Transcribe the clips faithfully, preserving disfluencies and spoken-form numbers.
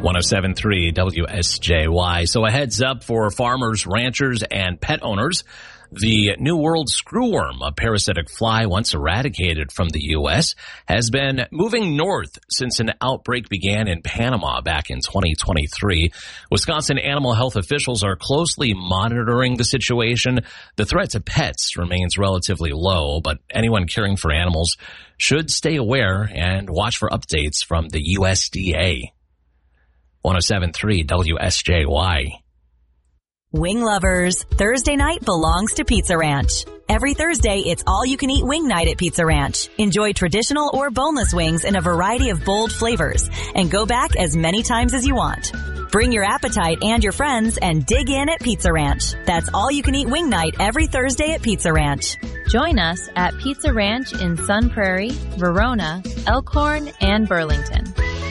one oh seven point three W S J Y. So a heads up for farmers, ranchers, and pet owners. The New World screwworm, a parasitic fly once eradicated from the U S, has been moving north since an outbreak began in Panama back in twenty twenty-three. Wisconsin animal health officials are closely monitoring the situation. The threat to pets remains relatively low, but anyone caring for animals should stay aware and watch for updates from the U S D A. one oh seven point three W S J Y. Wing lovers, Thursday night belongs to Pizza Ranch. Every Thursday, it's all-you-can-eat wing night at Pizza Ranch. Enjoy traditional or boneless wings in a variety of bold flavors, and go back as many times as you want. Bring your appetite and your friends and dig in at Pizza Ranch. That's all-you-can-eat wing night every Thursday at Pizza Ranch. Join us at Pizza Ranch in Sun Prairie, Verona, Elkhorn, and Burlington.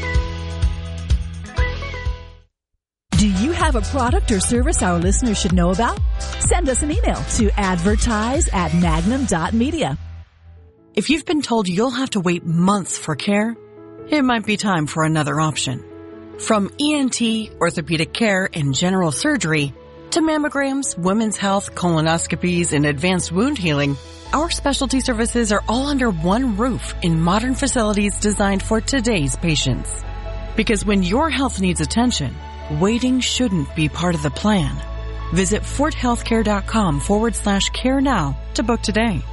Do you have a product or service our listeners should know about? Send us an email to advertise at magnum dot media. If you've been told you'll have to wait months for care, it might be time for another option. From E N T, orthopedic care, and general surgery, to mammograms, women's health, colonoscopies, and advanced wound healing, our specialty services are all under one roof in modern facilities designed for today's patients. Because when your health needs attention, waiting shouldn't be part of the plan. Visit forthealthcare.com forward slash care now to book today.